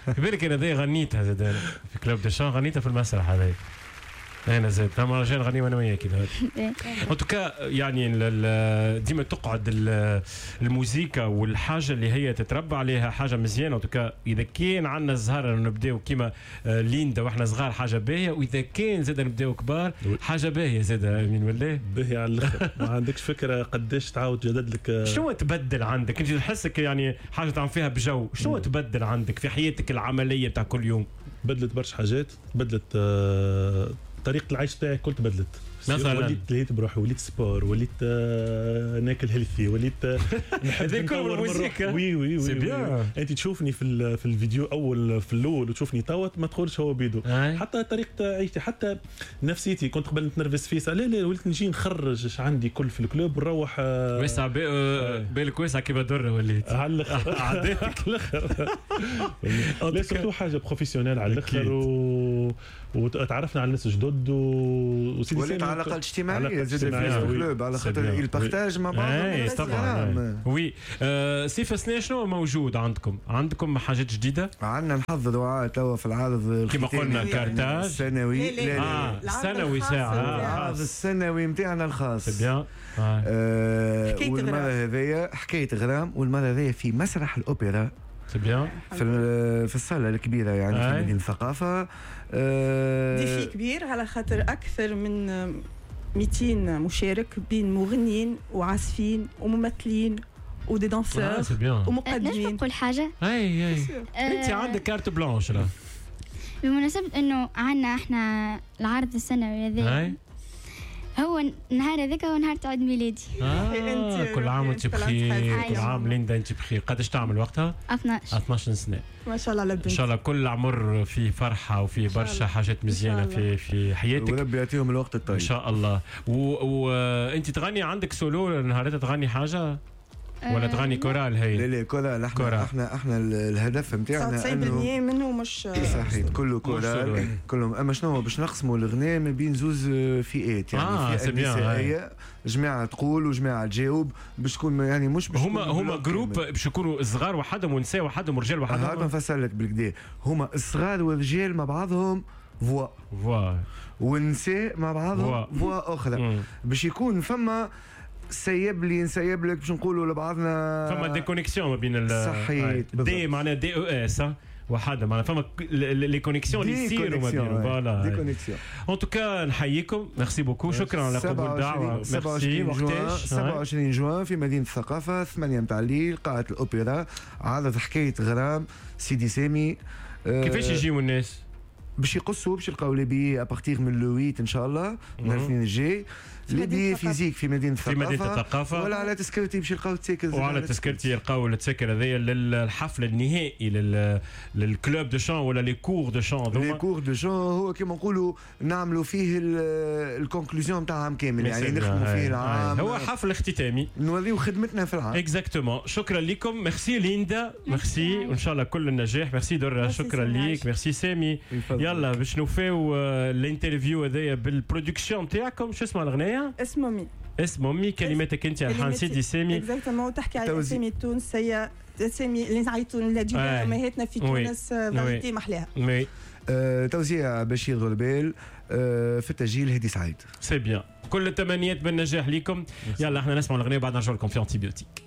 بالك انا ذي غنيتها زاد في كلوب دو شان، غنيتها في المسرح هذا. انا زاد لما رجعنا نغني وانا وياك كذا. ان توكا يعني ديما تقعد الموسيقى والحاجه اللي هي تتربى عليها حاجه مزيانه. ان توكا اذا كان عندنا الزهره نبداو كيما ليندا واحنا صغار حاجه باهيه، واذا كان زاد نبداو كبار حاجه باهيه زاد. من ولا باهيه على الاخر. ما عندكش فكره قداش تعاود تجدد لك. شنو تبدل عندك انت تحسك يعني حاجه تعمل فيها بجو؟ شنو تبدل عندك في حياتك العمليه بتاع كل يوم؟ بدلت برشا حاجات، بدلت طريقه العيش تاعي كل تبدلت. مثلا وليت لقيت بروحي، وليت سبور، وليت ناكل هيلثي، وليت هذا كله الموسيقى. وي انت تشوفني في الفيديو اول في الاول وتشوفني توت ما تقولش هو بيدو. حتى طريقه عيشتي، حتى نفسيتي كنت قبل نتنرفز فيها. لا وليت نجي نخرج ايش عندي كل في الكلوب ونروح واسع بالك واسع كيما دره وليت على الاخر عديت الاخر. لا سورتو حاجه بروفيسيونيل على الاخر وتعرفنا على الناس جدد وسيدي وليت على الاقل اجتماعيه زاد في الكلوب على خاطر البارتاج مع بعض. طبعا وي. سي فسنا شنو موجود عندكم حاجات جديده؟ عندنا نحضروا توا في العرض كما قلنا كارتاج السنوي. لا السنوي ساعه العرض السنوي نتاعنا الخاص. سي بيان. والمره هذيا حكايه غرام، والمره هذيا في مسرح الاوبرا. سي بيان في الصاله الكبيره يعني في مدينه الثقافه. ديفي كبير على خاطر اكثر من 200 مشارك بين مغنيين وعازفين وممثلين ودي دانسور ومقدمين. نقول حاجه؟ اي انت عندك كارت بلانش. لا بمناسبه انه عندنا احنا العرض السنوي هذا هو النهار هذاك هو نهار عيد ميلادي. كل عام وانت بخير. كل عام ليندا انت بخير. قداش تعمل وقتها؟ 12 سنه. ما شاء الله على البنت. ان شاء الله كل عمر فيه فرحه وفيه برشا حاجات مزيانه في حياتك، وربي يعطيهم الوقت الطيب ان شاء الله. وانت تغني عندك سولو النهارده، تغني حاجه ولا تغني كورال؟ هي لا كورال. احنا الهدف نتاعنا 90% منه مش صحيح كله كورال كلهم. اما شنو باش نقسموا الغناء ما بين زوز فئات، يعني فئه نسائيه جماعه تقول وجماعه تجاوب باش تكون يعني مش باش هما جروب باش يكونوا صغار وحدهم ونساء وحدهم ورجال وحدهم. هذا نفسر لك بالكدا، هما الصغار والرجال مع بعضهم فوا والنساء مع بعضهم فوا اخرى باش يكون فما سيب لك باش نقولوا لبعضنا فما دي كونيكسيون ما بين صحيح دي معناها دي او اس وحده معناها فما لي كونيكسيون اللي يصيروا ما بينهم. فوالا دي كونيكسيون. ان توكا نحييكم، ميرسي بوكو، شكرا على قبول الدعوه. ميرسي. وقتاش؟ 27 جوان في مدينه الثقافه 8 متاع الليل قاعه الاوبرا، عرض حكايه غرام سيدي سامي. كيفاش يجيو الناس؟ باش يقصوا باش يلقاو لي بي ابارتيغ من لو 8 ان شاء الله من الاثنين الجاي. لي بي فيزيك في مدينه الثقافه ولا على تذكرتي باش يلقاو التسكر. وعلى تذكرتي يلقاو التسكر هذايا للحفل النهائي للكلوب دو شان ولا لي كور دو شان. لي كور دو شان هو كيما نقولوا نعملوا فيه الكونكلوزيون نتاع عام كامل، يعني نخدموا فيه العام. هو حفل اختتامي نوريو خدمتنا في العام. اكزاكتومون. شكرا لكم. ميرسي ليندا، ميرسي وان شاء الله كل النجاح. ميرسي دره، شكرا ليك. ميرسي سامي. يلا باش نوفيو الانترفيو هذايا بالبرودكسيون تاعكم. شو اسمها الاغنيه؟ اسم امي كلماتك انت الحان سيدي سامي. اكزاكتومون. تحكي على اسامي التونسيه، اسامي اللي نعيطوا الذين امهاتنا في تونس فاليتي محلاها. توزيع بشير غربال في التسجيل هدي سعيد. سي بيان. كل التمنيات بالنجاح لكم. يلا احنا نسمع الاغنيه وبعد نرجع لكم في انتيبيوتيك.